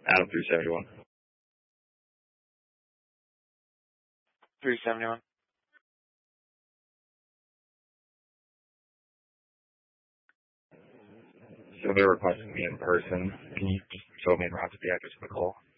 Adam 371. 371. So they're requesting me in person. Can you just show me around to the address of the call?